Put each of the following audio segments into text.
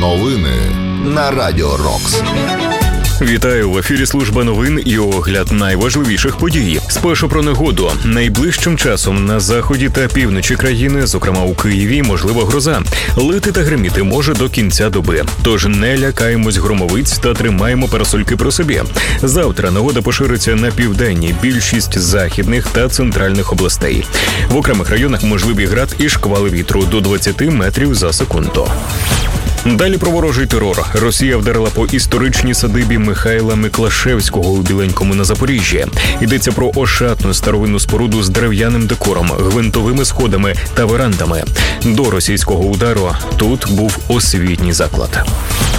Новини на Радіо Рокс. Вітаю, в ефірі служба новин і огляд найважливіших подій. Спершу про негоду. Найближчим часом на заході та півночі країни, зокрема у Києві, можлива гроза. Лити та гриміти може до кінця доби. Тож не лякаємось громовиць та тримаємо парасольки при собі. Завтра негода пошириться на південні, більшість західних та центральних областей. В окремих районах можливі град і шквали вітру до 20 метрів за секунду. Далі про ворожий терор. Росія вдарила по історичній садибі Михайла Миклашевського у Біленькому на Запоріжжі. Йдеться про ошатну старовинну споруду з дерев'яним декором, гвинтовими сходами та верандами. До російського удару тут був освітній заклад.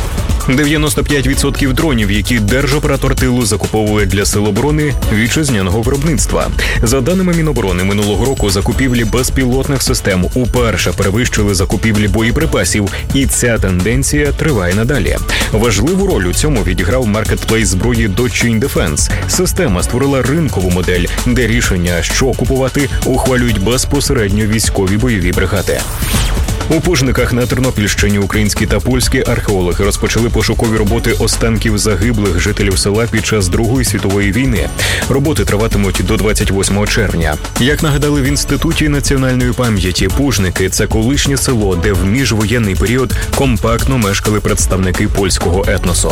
95% дронів, які держоператор тилу закуповує для сил оборони вітчизняного виробництва. За даними Міноборони, минулого року закупівлі безпілотних систем уперше перевищили закупівлі боєприпасів, і ця тенденція триває надалі. Важливу роль у цьому відіграв маркетплейс зброї Dodge Defense. Система створила ринкову модель, де рішення, що купувати, ухвалюють безпосередньо військові бойові бригади. У Пужниках на Тернопільщині українські та польські археологи розпочали пошукові роботи останків загиблих жителів села під час Другої світової війни. Роботи триватимуть до 28 червня. Як нагадали в Інституті національної пам'яті, Пужники – це колишнє село, де в міжвоєнний період компактно мешкали представники польського етносу.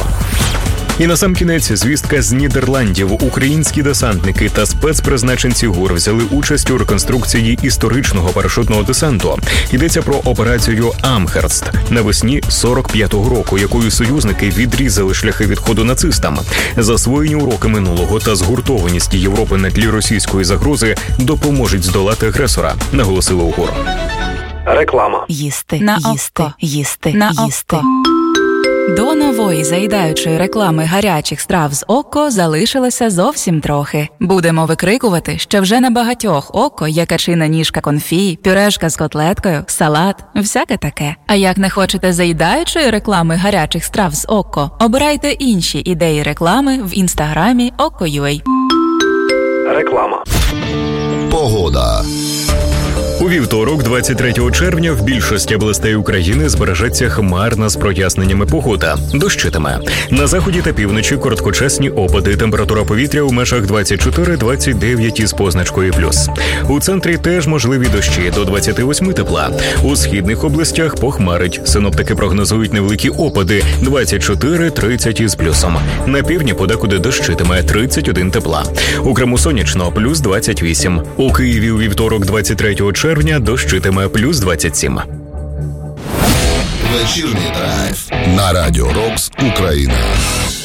І насамкінець звістка з Нідерландів. Українські десантники та спецпризначенці ГУР взяли участь у реконструкції історичного парашутного десанту. Йдеться про операцію «Амхерст» навесні 45-го року, якою союзники відрізали шляхи відходу нацистам. Засвоєні уроки минулого та згуртованість Європи на тлі російської загрози допоможуть здолати агресора, наголосили у ГУР. Реклама. Їсти на око. Їсти на око. До нової заїдаючої реклами гарячих страв з око залишилося зовсім трохи. Будемо викрикувати, що вже на багатьох око є качина ніжка конфі, пюрешка з котлеткою, салат, всяке таке. А як не хочете заїдаючої реклами гарячих страв з око, обирайте інші ідеї реклами в інстаграмі Око.ua. Реклама. Погода. У вівторок, 23 червня, в більшості областей України збережеться хмарна з проясненнями погода. Дощитиме. На заході та півночі короткочасні опади. Температура повітря у межах 24-29 із позначкою плюс. У центрі теж можливі дощі до 28 тепла. У східних областях похмарить. Синоптики прогнозують невеликі опади 24-30 із плюсом. На півдні подекуди дощитиме 31 тепла. У Криму сонячно плюс 28. У Києві у вівторок, 23 червня, дощитиме плюс 27. Вечірній драйв на Радіо Рокс Україна.